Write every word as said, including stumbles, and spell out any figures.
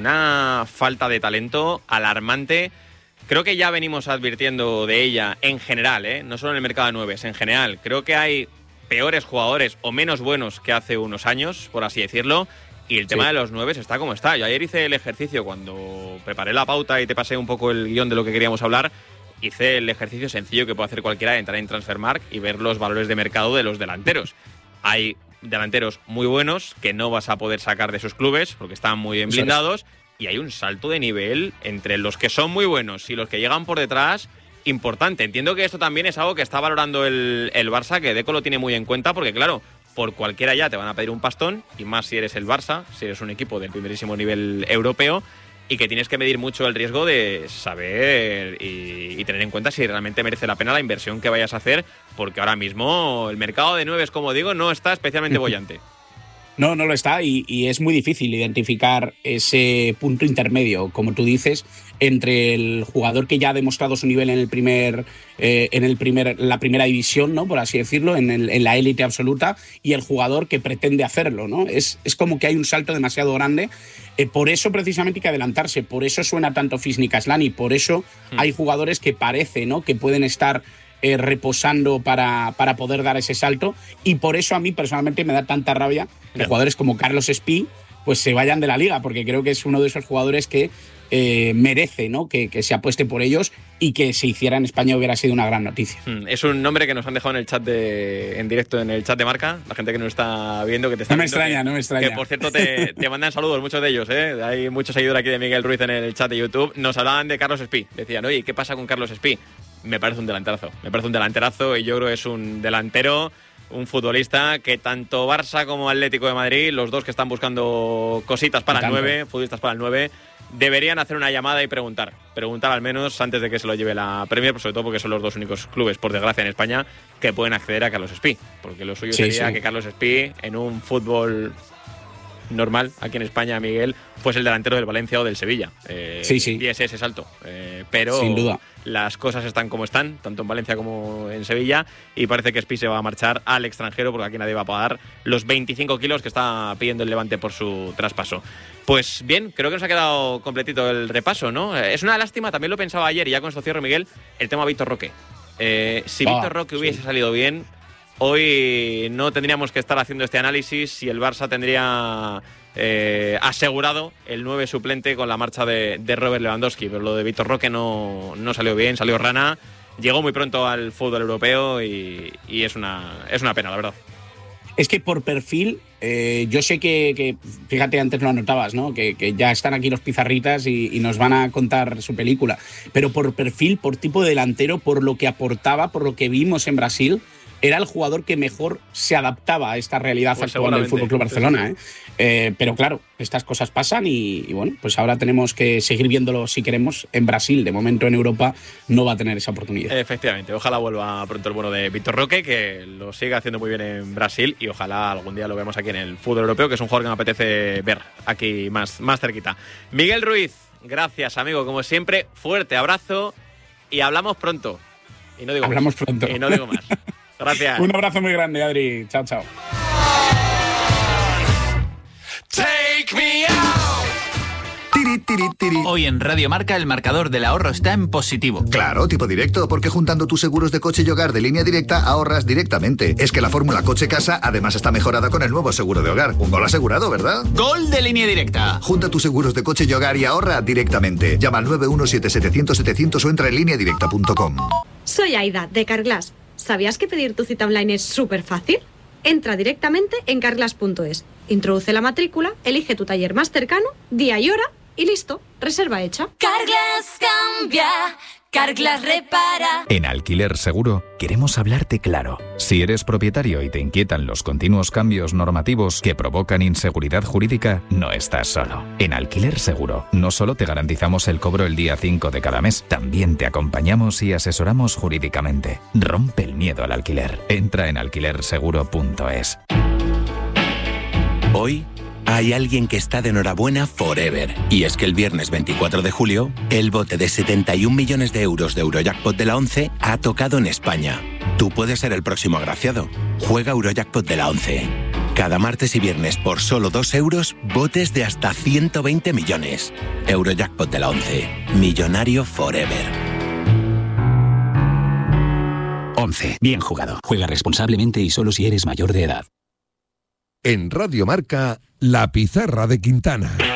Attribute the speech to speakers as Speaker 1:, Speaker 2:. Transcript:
Speaker 1: una falta de talento alarmante. Creo que ya venimos advirtiendo de ella en general, ¿eh? No solo en el mercado de nueves, en general. Creo que hay peores jugadores o menos buenos que hace unos años, por así decirlo, y el tema sí. de los nueves está como está. Yo ayer hice el ejercicio cuando preparé la pauta y te pasé un poco el guión de lo que queríamos hablar. Hice el ejercicio sencillo que puede hacer cualquiera de entrar en Transfermarkt y ver los valores de mercado de los delanteros. Hay delanteros muy buenos que no vas a poder sacar de sus clubes porque están muy bien blindados, y hay un salto de nivel entre los que son muy buenos y los que llegan por detrás importante. Entiendo que esto también es algo que está valorando el, el Barça, que Deco lo tiene muy en cuenta, porque claro, por cualquiera ya te van a pedir un pastón, y más si eres el Barça, si eres un equipo del primerísimo nivel europeo, y que tienes que medir mucho el riesgo de saber y, y tener en cuenta si realmente merece la pena la inversión que vayas a hacer, porque ahora mismo el mercado de nueves, como digo, no está especialmente bollante.
Speaker 2: No, no lo está, y, y es muy difícil identificar ese punto intermedio, como tú dices, entre el jugador que ya ha demostrado su nivel en el primer, eh, en el primer, la primera división, ¿no? Por así decirlo, en, el, en la élite absoluta, y el jugador que pretende hacerlo, ¿no? Es, es como que hay un salto demasiado grande. Eh, por eso precisamente hay que adelantarse, por eso suena tanto Fisnik Asllani, por eso hmm. hay jugadores que parece, ¿no?, que pueden estar Eh, reposando para, para poder dar ese salto, y por eso a mí personalmente me da tanta rabia que yeah. jugadores como Carlos Espí pues se vayan de la liga, porque creo que es uno de esos jugadores que eh, merece, ¿no?, que, que se apueste por ellos, y que se hiciera en España hubiera sido una gran noticia.
Speaker 1: Mm, es un nombre que nos han dejado en el chat de, en directo, en el chat de Marca, la gente que nos está viendo, que te está
Speaker 2: No me
Speaker 1: viendo,
Speaker 2: extraña,
Speaker 1: que,
Speaker 2: no me extraña.
Speaker 1: Que por cierto te, te mandan saludos, muchos de ellos, ¿eh? Hay muchos seguidores aquí de Miguel Ruiz en el chat de YouTube. Nos hablaban de Carlos Espí, decían, oye, ¿qué pasa con Carlos Espí? Me parece un delanterazo, me parece un delanterazo, y yo creo que es un delantero, un futbolista que tanto Barça como Atlético de Madrid, los dos que están buscando cositas para el nueve, futbolistas para el nueve, deberían hacer una llamada y preguntar, preguntar al menos antes de que se lo lleve la Premier, sobre todo porque son los dos únicos clubes, por desgracia, en España que pueden acceder a Carlos Espí, porque lo suyo sí, sería sí. que Carlos Espí, en un fútbol normal aquí en España, Miguel, fuese el delantero del Valencia o del Sevilla. Eh,
Speaker 2: sí, sí.
Speaker 1: Y ese, ese salto. Eh, pero
Speaker 2: sin duda.
Speaker 1: Las cosas están como están, tanto en Valencia como en Sevilla, y parece que Espí se va a marchar al extranjero, porque aquí nadie va a pagar los veinticinco kilos que está pidiendo el Levante por su traspaso. Pues bien, creo que nos ha quedado completito el repaso, ¿no? Es una lástima, también lo pensaba ayer, y ya con esto cierro, Miguel, el tema Víctor Roque. Eh, si oh, Víctor Roque hubiese sí. salido bien, hoy no tendríamos que estar haciendo este análisis, y el Barça tendría eh, asegurado el nueve suplente con la marcha de, de Robert Lewandowski. Pero lo de Víctor Roque no, no salió bien, salió rana, llegó muy pronto al fútbol europeo, y, y es, una, es una pena, la verdad.
Speaker 2: Es que por perfil, eh, yo sé que, que, fíjate, antes lo anotabas, ¿no?, que, que ya están aquí los pizarritas y, y nos van a contar su película, pero por perfil, por tipo de delantero, por lo que aportaba, por lo que vimos en Brasil, era el jugador que mejor se adaptaba a esta realidad pues actual del F C Barcelona. ¿eh? Eh, pero claro, estas cosas pasan, y, y bueno, pues ahora tenemos que seguir viéndolo si queremos en Brasil. De momento en Europa no va a tener esa oportunidad.
Speaker 1: Efectivamente, ojalá vuelva pronto el bueno de Víctor Roque, que lo siga haciendo muy bien en Brasil, y ojalá algún día lo veamos aquí en el fútbol europeo, que es un jugador que me apetece ver aquí más, más cerquita. Miguel Ruiz, gracias, amigo, como siempre, fuerte abrazo, y hablamos pronto. Y no digo
Speaker 2: hablamos
Speaker 1: más.
Speaker 2: pronto.
Speaker 1: Y no digo más. Gracias.
Speaker 2: Un abrazo muy grande, Adri. Chao, chao.
Speaker 3: Take me out. Tiri, tiri, tiri. Hoy en Radio Marca el marcador del ahorro está en positivo.
Speaker 4: Claro, tipo directo, porque juntando tus seguros de coche y hogar de Línea Directa ahorras directamente. Es que la fórmula coche-casa además está mejorada con el nuevo seguro de hogar. Un gol asegurado, ¿verdad?
Speaker 3: ¡Gol de Línea Directa!
Speaker 4: Junta tus seguros de coche y hogar y ahorra directamente. Llama al nueve uno siete siete cero cero siete cero cero o entra en línea directa punto com.
Speaker 5: Soy Aida, de Carglass. ¿Sabías que pedir tu cita online es súper fácil? Entra directamente en carglass punto es, introduce la matrícula, elige tu taller más cercano, día y hora, y listo, reserva hecha.
Speaker 6: Carglass cambia, Carglass repara.
Speaker 7: En Alquiler Seguro queremos hablarte claro. Si eres propietario y te inquietan los continuos cambios normativos que provocan inseguridad jurídica, no estás solo. En Alquiler Seguro no solo te garantizamos el cobro el día cinco de cada mes, también te acompañamos y asesoramos jurídicamente. Rompe el miedo al alquiler. Entra en alquiler seguro punto es.
Speaker 8: Hoy hay alguien que está de enhorabuena forever. Y es que el viernes veinticuatro de julio, el bote de setenta y un millones de euros de Eurojackpot de la once ha tocado en España. Tú puedes ser el próximo agraciado. Juega Eurojackpot de la once. Cada martes y viernes por solo dos euros, botes de hasta ciento veinte millones. Eurojackpot de la once. Millonario forever.
Speaker 9: once. Bien jugado. Juega responsablemente y solo si eres mayor de edad.
Speaker 10: En Radio Marca, La Pizarra de Quintana.